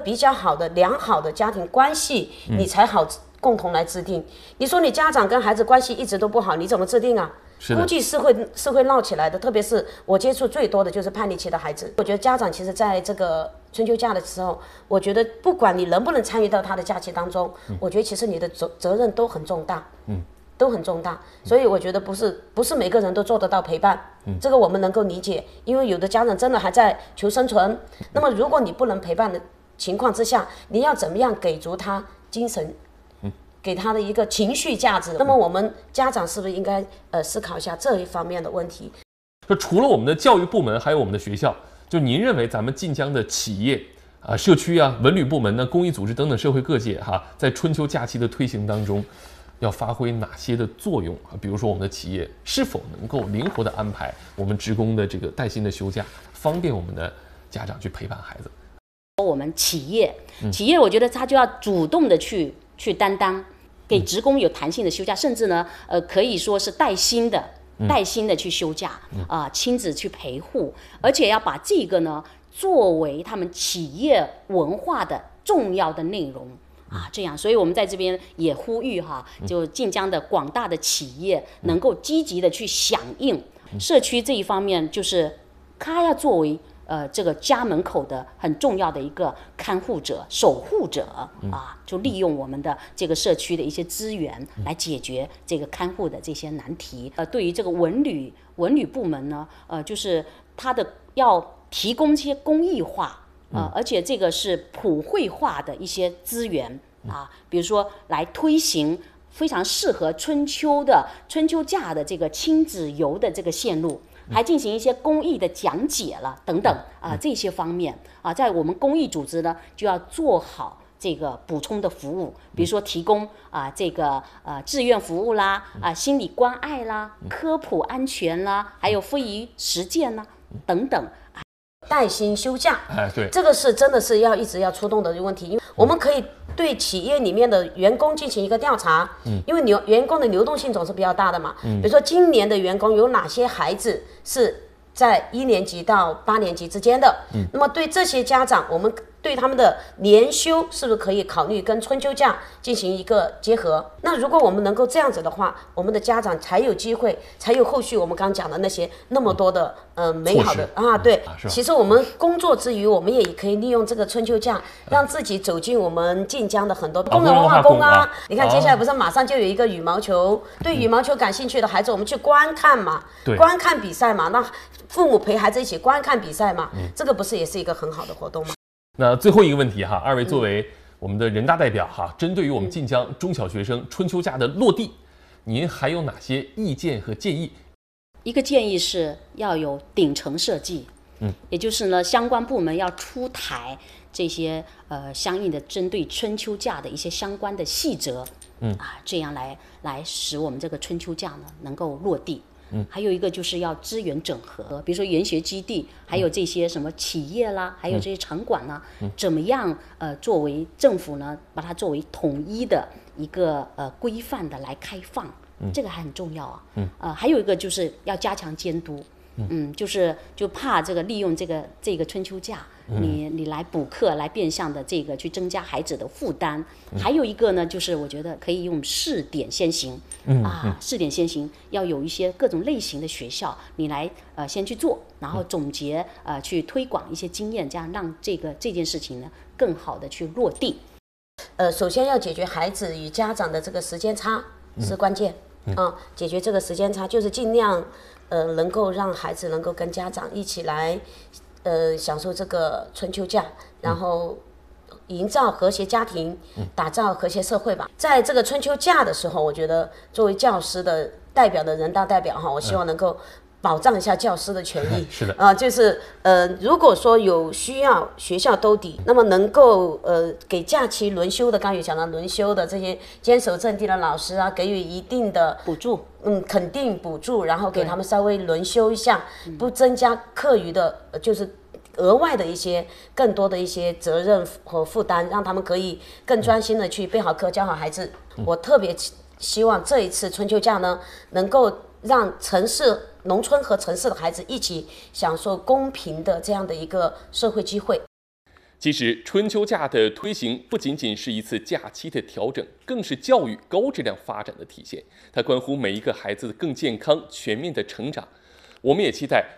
比较好的良好的家庭关系，你才好共同来制定。你说你家长跟孩子关系一直都不好，你怎么制定啊？估计是会闹起来的，特别是我接触最多的就是叛逆期的孩子。我觉得家长其实在这个春秋假的时候，我觉得不管你能不能参与到他的假期当中，我觉得其实你的责任都很重大，都很重大。所以我觉得不是每个人都做得到陪伴，这个我们能够理解，因为有的家长真的还在求生存。那么如果你不能陪伴的情况之下，你要怎么样给足他精神？给他的一个情绪价值，那么我们家长是不是应该思考一下这一方面的问题？ 就除了我们的教育部门，还有我们的学校，就您认为咱们晋江的企业社区文旅部门呢、公益组织等等社会各界在春秋假期的推行当中，要发挥哪些的作用比如说我们的企业是否能够灵活的安排我们职工的这个带薪的休假，方便我们的家长去陪伴孩子？ 我们企业，我觉得他就要主动的去担当。给职工有弹性的休假，甚至呢，可以说是带薪的去休假亲子去陪护，而且要把这个呢作为他们企业文化的重要的内容这样，所以我们在这边也呼吁就晋江的广大的企业能够积极的去响应社区这一方面，就是他要作为这个家门口的很重要的一个看护者、守护者就利用我们的这个社区的一些资源来解决这个看护的这些难题。对于这个文旅部门呢，就是它的要提供一些公益化，而且这个是普惠化的一些资源比如说来推行非常适合春秋假的这个亲子游的这个线路。还进行一些公益的讲解了等等这些方面在我们公益组织呢就要做好这个补充的服务，比如说提供这个志愿服务啦心理关爱啦科普安全啦，还有非遗实践啦等等。 带薪休假， 对， 这个是真的是一直要出动的一个问题，因为我们可以对企业里面的员工进行一个调查，因为员工的流动性总是比较大的嘛，比如说今年的员工有哪些孩子是在1年级到8年级之间的，那么对这些家长，我们对他们的年休是不是可以考虑跟春秋假进行一个结合？那如果我们能够这样子的话，我们的家长才有机会，才有后续我们刚讲的那些那么多的美好的对。其实我们工作之余，我们也可以利用这个春秋假，让自己走进我们晋江的很多工人文化宫你看接下来不是马上就有一个羽毛球，对羽毛球感兴趣的孩子，我们去观看嘛，观看比赛嘛，那父母陪孩子一起观看比赛嘛，这个不是也是一个很好的活动吗？ 那最后一个问题二位作为我们的人大代表针对于我们晋江中小学生春秋假的落地，您还有哪些意见和建议？ 一个建议是要有顶层设计，也就是呢相关部门要出台这些相应的针对春秋假的一些相关的细则，这样来使我们这个春秋假呢能够落地。还有一个就是要资源整合，比如说研学基地，还有这些什么企业啦，还有这些场馆啦，怎么样作为政府呢，把它作为统一的一个规范的来开放，这个还很重要还有一个就是要加强监督，就怕这个利用这个春秋假，你来补课，来变相的这个去增加孩子的负担。还有一个呢，就是我觉得可以用试点先行，试点先行，要有一些各种类型的学校，你来先去做，然后总结去推广一些经验，这样让这件事情呢更好的去落地。 首先要解决孩子与家长的这个时间差是关键解决这个时间差，就是尽量能够让孩子能够跟家长一起来享受这个春秋假，然后营造和谐家庭，打造和谐社会吧。在这个春秋假的时候，我觉得作为教师的代表的人大代表我希望能够保障一下教师的权益。 是的就是如果说有需要学校兜底，那么能够给假期轮休的，刚才有讲到轮休的这些坚守阵地的老师给予一定的补助， 肯定补助，然后给他们稍微轮休一下，不增加课余的，就是额外的一些更多的一些责任和负担，让他们可以更专心的去备好课，教好孩子。我特别希望这一次春秋假呢，能够让农村和城市的孩子一起享受公平的这样的一个社会机会。 其实，春秋假的推行不仅仅是一次假期的调整，更是教育高质量发展的体现。它关乎每一个孩子的更健康、全面的成长。我们也期待